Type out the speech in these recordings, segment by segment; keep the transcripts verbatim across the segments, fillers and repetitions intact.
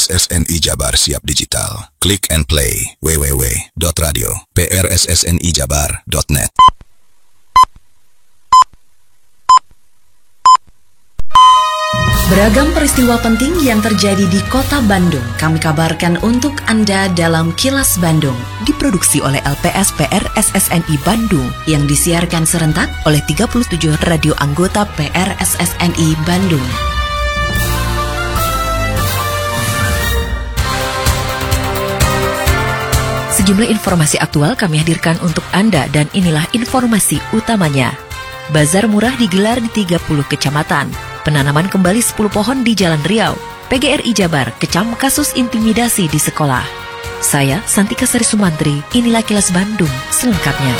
S S N I Jabar siap digital. Click and play w w w dot radio p r s s n i jabar dot net. Beragam peristiwa penting yang terjadi di Kota Bandung kami kabarkan untuk Anda dalam Kilas Bandung, diproduksi oleh L P S P R S S N I Bandung yang disiarkan serentak oleh tiga puluh tujuh radio anggota P R S S N I Bandung. Sejumlah informasi aktual kami hadirkan untuk Anda dan inilah informasi utamanya. Bazar murah digelar di tiga puluh kecamatan. Penanaman kembali sepuluh pohon di Jalan Riau. P G R I Jabar kecam kasus intimidasi di sekolah. Saya, Santika Sari Sumantri, inilah Kilas Bandung selengkapnya.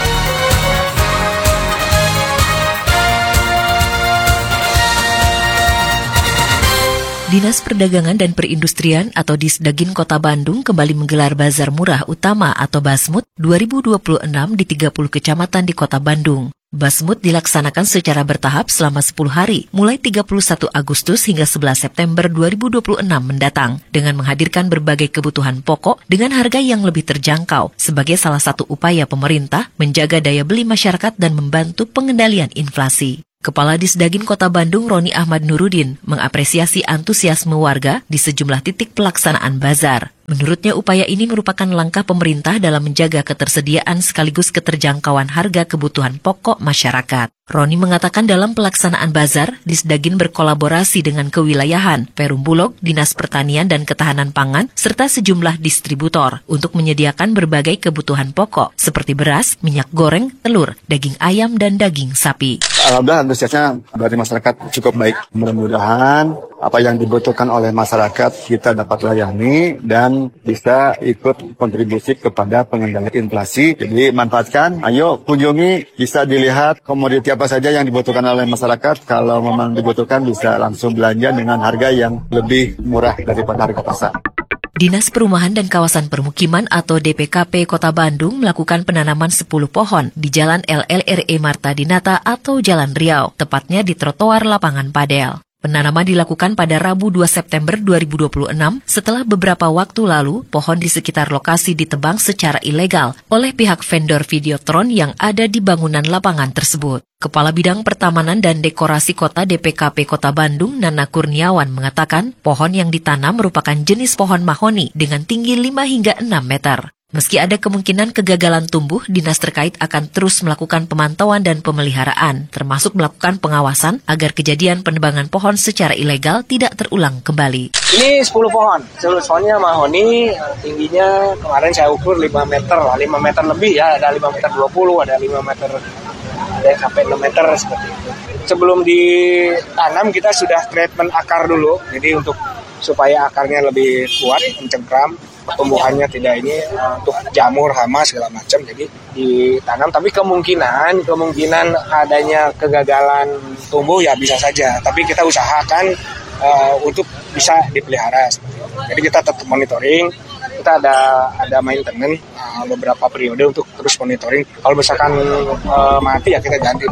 Dinas Perdagangan dan Perindustrian atau Disdagin Kota Bandung kembali menggelar Bazar Murah Utama atau Basmut dua ribu dua puluh enam di tiga puluh kecamatan di Kota Bandung. Basmut dilaksanakan secara bertahap selama sepuluh hari, mulai tiga puluh satu Agustus hingga sebelas September dua ribu dua puluh enam mendatang, dengan menghadirkan berbagai kebutuhan pokok dengan harga yang lebih terjangkau, sebagai salah satu upaya pemerintah menjaga daya beli masyarakat dan membantu pengendalian inflasi. Kepala Disdagin Kota Bandung Roni Ahmad Nurudin mengapresiasi antusiasme warga di sejumlah titik pelaksanaan bazar. Menurutnya upaya ini merupakan langkah pemerintah dalam menjaga ketersediaan sekaligus keterjangkauan harga kebutuhan pokok masyarakat. Roni mengatakan dalam pelaksanaan bazar, Disdagin berkolaborasi dengan kewilayahan, Perum Bulog, Dinas Pertanian dan Ketahanan Pangan, serta sejumlah distributor untuk menyediakan berbagai kebutuhan pokok seperti beras, minyak goreng, telur, daging ayam, dan daging sapi. Alhamdulillah antusiasnya dari masyarakat cukup baik. Mudah-mudahan apa yang dibutuhkan oleh masyarakat kita dapat layani dan bisa ikut kontribusi kepada pengendalian inflasi. Jadi manfaatkan, ayo kunjungi, bisa dilihat komoditi apa saja yang dibutuhkan oleh masyarakat. Kalau memang dibutuhkan bisa langsung belanja dengan harga yang lebih murah daripada harga pasar. Dinas Perumahan dan Kawasan Permukiman atau D P K P Kota Bandung melakukan penanaman sepuluh pohon di Jalan L L R E Marta Dinata atau Jalan Riau, tepatnya di trotoar lapangan padel. Penanaman dilakukan pada Rabu dua September dua ribu dua puluh enam setelah beberapa waktu lalu pohon di sekitar lokasi ditebang secara ilegal oleh pihak vendor Videotron yang ada di bangunan lapangan tersebut. Kepala Bidang Pertamanan dan Dekorasi Kota D P K P Kota Bandung, Nana Kurniawan, mengatakan pohon yang ditanam merupakan jenis pohon mahoni dengan tinggi lima hingga enam meter. Meski ada kemungkinan kegagalan tumbuh, dinas terkait akan terus melakukan pemantauan dan pemeliharaan, termasuk melakukan pengawasan agar kejadian penebangan pohon secara ilegal tidak terulang kembali. Ini sepuluh pohon, soalnya mahoni tingginya kemarin saya ukur lima meter, lima meter lebih ya, ada lima meter dua puluh, ada lima meter, ada yang sampai enam meter seperti itu. Sebelum ditanam kita sudah treatment akar dulu, jadi untuk supaya akarnya lebih kuat, mencengkram, pertumbuhannya tidak ini untuk jamur, hama segala macam, jadi ditanam. Tapi kemungkinan kemungkinan adanya kegagalan tumbuh ya bisa saja. Tapi kita usahakan uh, untuk bisa dipelihara. Jadi kita tetap monitoring. Kita ada ada maintenance uh, beberapa periode untuk terus monitoring. Kalau misalkan uh, mati ya kita ganti.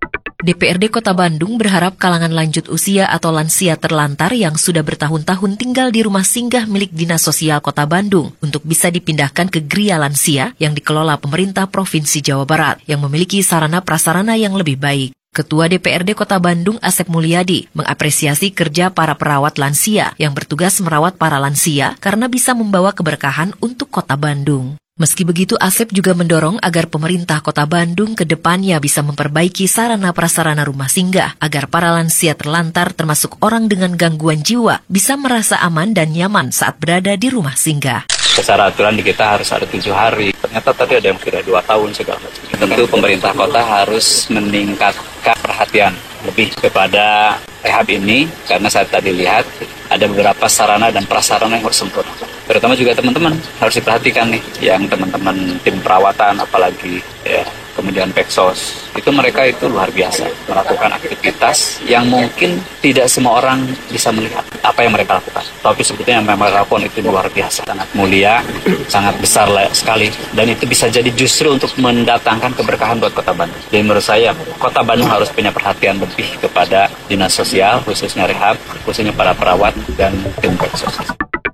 D P R D Kota Bandung berharap kalangan lanjut usia atau lansia terlantar yang sudah bertahun-tahun tinggal di rumah singgah milik Dinas Sosial Kota Bandung untuk bisa dipindahkan ke Gria Lansia yang dikelola pemerintah Provinsi Jawa Barat yang memiliki sarana prasarana yang lebih baik. Ketua D P R D Kota Bandung Asep Mulyadi mengapresiasi kerja para perawat lansia yang bertugas merawat para lansia karena bisa membawa keberkahan untuk Kota Bandung. Meski begitu, Asep juga mendorong agar pemerintah Kota Bandung ke depannya bisa memperbaiki sarana prasarana rumah singgah agar para lansia terlantar termasuk orang dengan gangguan jiwa bisa merasa aman dan nyaman saat berada di rumah singgah. Secara aturan di kita harus ada tujuh hari. Ternyata tadi ada yang kira dua tahun segala macam. Tentu pemerintah kota harus meningkatkan perhatian lebih kepada rehab ini karena saya tadi lihat ada beberapa sarana dan prasarana yang harus sempurna. Terutama juga teman-teman harus diperhatikan nih, yang teman-teman tim perawatan apalagi ya, kemudian Peksos, itu mereka itu luar biasa melakukan aktivitas yang mungkin tidak semua orang bisa melihat apa yang mereka lakukan. Tapi sebetulnya yang mereka lakukan itu luar biasa, sangat mulia, sangat besar sekali, dan itu bisa jadi justru untuk mendatangkan keberkahan buat Kota Bandung. Jadi menurut saya Kota Bandung harus punya perhatian lebih kepada dinas sosial, khususnya rehab, khususnya para perawat dan tim Peksos.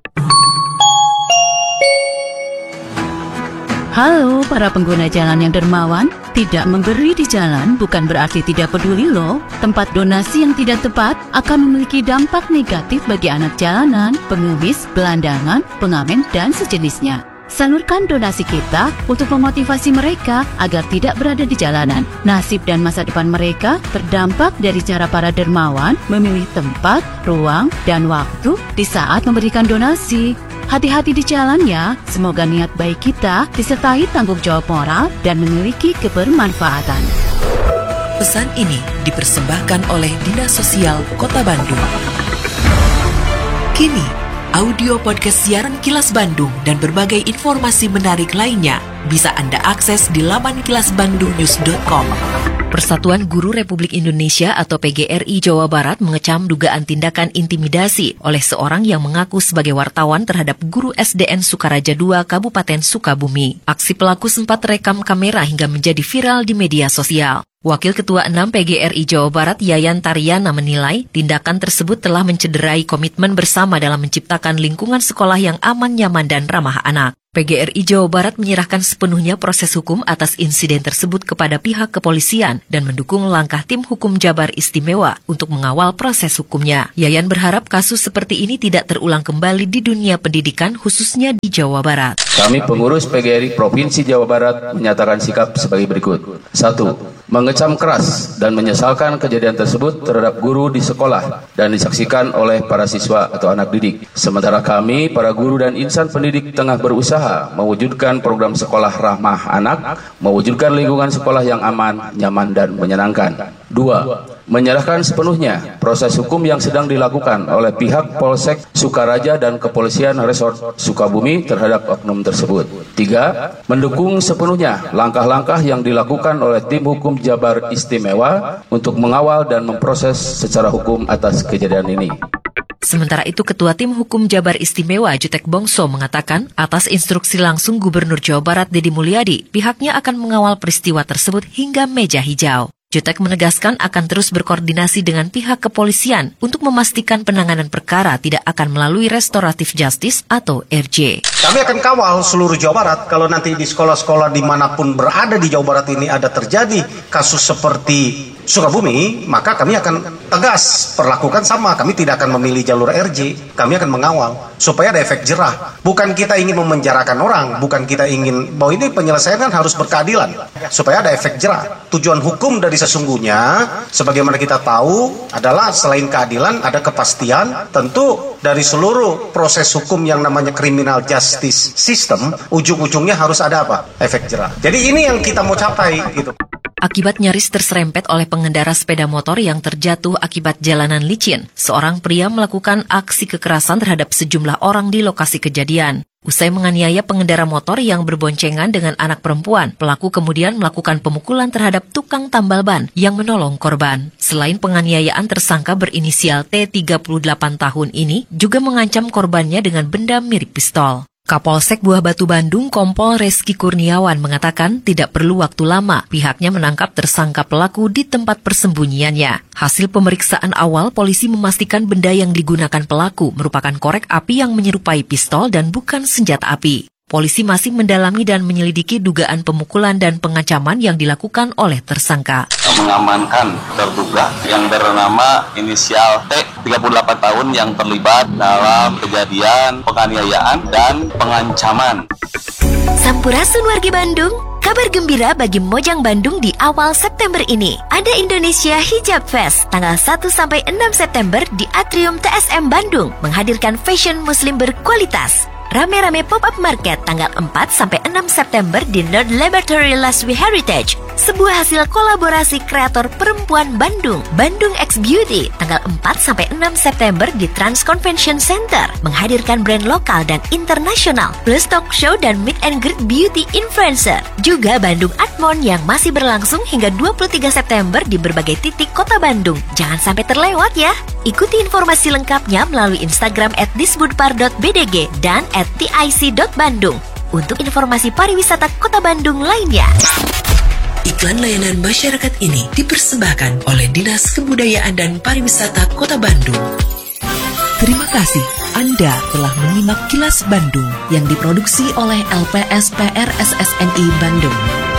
Halo para pengguna jalan yang dermawan, tidak memberi di jalan bukan berarti tidak peduli loh. Tempat donasi yang tidak tepat akan memiliki dampak negatif bagi anak jalanan, pengemis, gelandangan, pengamen, dan sejenisnya. Salurkan donasi kita untuk memotivasi mereka agar tidak berada di jalanan. Nasib dan masa depan mereka terdampak dari cara para dermawan memilih tempat, ruang, dan waktu di saat memberikan donasi. Hati-hati di jalan ya, semoga niat baik kita disertai tanggung jawab moral dan memiliki kebermanfaatan. Pesan ini dipersembahkan oleh Dinas Sosial Kota Bandung. Kini, audio podcast siaran Kilas Bandung dan berbagai informasi menarik lainnya bisa Anda akses di laman kilas bandung news dot com. Persatuan Guru Republik Indonesia atau P G R I Jawa Barat mengecam dugaan tindakan intimidasi oleh seorang yang mengaku sebagai wartawan terhadap guru S D N Sukaraja dua Kabupaten Sukabumi. Aksi pelaku sempat terekam kamera hingga menjadi viral di media sosial. Wakil Ketua enam P G R I Jawa Barat Yayan Tariana menilai tindakan tersebut telah mencederai komitmen bersama dalam menciptakan lingkungan sekolah yang aman, nyaman, dan ramah anak. P G R I Jawa Barat menyerahkan sepenuhnya proses hukum atas insiden tersebut kepada pihak kepolisian dan mendukung langkah tim hukum Jabar Istimewa untuk mengawal proses hukumnya. Yayan berharap kasus seperti ini tidak terulang kembali di dunia pendidikan khususnya di Jawa Barat. Kami pengurus P G R I Provinsi Jawa Barat menyatakan sikap sebagai berikut. Satu, mengecam keras dan menyesalkan kejadian tersebut terhadap guru di sekolah dan disaksikan oleh para siswa atau anak didik. Sementara kami, para guru dan insan pendidik tengah berusaha mewujudkan program sekolah ramah anak, mewujudkan lingkungan sekolah yang aman, nyaman, dan menyenangkan. Dua, menyerahkan sepenuhnya proses hukum yang sedang dilakukan oleh pihak Polsek Sukaraja dan Kepolisian Resort Sukabumi terhadap oknum tersebut. Tiga, mendukung sepenuhnya langkah-langkah yang dilakukan oleh tim hukum Jabar Istimewa untuk mengawal dan memproses secara hukum atas kejadian ini. Sementara itu, Ketua Tim Hukum Jabar Istimewa Jutek Bongso mengatakan atas instruksi langsung Gubernur Jawa Barat Deddy Mulyadi, pihaknya akan mengawal peristiwa tersebut hingga meja hijau. Jutek menegaskan akan terus berkoordinasi dengan pihak kepolisian untuk memastikan penanganan perkara tidak akan melalui restoratif justice atau R J. Kami akan kawal seluruh Jawa Barat kalau nanti di sekolah-sekolah dimanapun berada di Jawa Barat ini ada terjadi kasus seperti Sukabumi, maka kami akan tegas perlakukan sama. Kami tidak akan memilih jalur R J, kami akan mengawal supaya ada efek jerah. Bukan kita ingin memenjarakan orang, bukan kita ingin bahwa ini penyelesaian kan harus berkeadilan, supaya ada efek jerah. Tujuan hukum dari sesungguhnya, sebagaimana kita tahu, adalah selain keadilan ada kepastian. Tentu dari seluruh proses hukum yang namanya criminal justice system, ujung-ujungnya harus ada apa? Efek jerah. Jadi ini yang kita mau capai gitu. Akibat nyaris terserempet oleh pengendara sepeda motor yang terjatuh akibat jalanan licin, seorang pria melakukan aksi kekerasan terhadap sejumlah orang di lokasi kejadian. Usai menganiaya pengendara motor yang berboncengan dengan anak perempuan, pelaku kemudian melakukan pemukulan terhadap tukang tambal ban yang menolong korban. Selain penganiayaan, tersangka berinisial T tiga puluh delapan tahun ini juga mengancam korbannya dengan benda mirip pistol. Kapolsek Buah Batu Bandung Kompol Reski Kurniawan mengatakan tidak perlu waktu lama pihaknya menangkap tersangka pelaku di tempat persembunyiannya. Hasil pemeriksaan awal, polisi memastikan benda yang digunakan pelaku merupakan korek api yang menyerupai pistol dan bukan senjata api. Polisi masih mendalami dan menyelidiki dugaan pemukulan dan pengancaman yang dilakukan oleh tersangka. Mengamankan terduga yang bernama inisial T tiga puluh delapan tahun yang terlibat dalam kejadian penganiayaan dan pengancaman. Sampurasun wargi Bandung, kabar gembira bagi Mojang Bandung di awal September ini. Ada Indonesia Hijab Fest tanggal satu sampai enam September di Atrium T S M Bandung menghadirkan fashion muslim berkualitas. Rame-rame pop-up market tanggal empat sampai enam September di Nerd Laboratory Laswi Heritage. Sebuah hasil kolaborasi kreator perempuan Bandung, Bandung X Beauty, tanggal empat sampai enam September di Trans Convention Center, menghadirkan brand lokal dan internasional, plus talk show dan meet and greet beauty influencer. Juga Bandung Artmon yang masih berlangsung hingga dua puluh tiga September di berbagai titik kota Bandung. Jangan sampai terlewat ya. Ikuti informasi lengkapnya melalui Instagram at disbudpar dot b d g dan at t i c dot bandung. Untuk informasi pariwisata kota Bandung lainnya. Iklan layanan masyarakat ini dipersembahkan oleh Dinas Kebudayaan dan Pariwisata Kota Bandung. Terima kasih Anda telah menyimak Kilas Bandung yang diproduksi oleh L P S P R S S N I Bandung.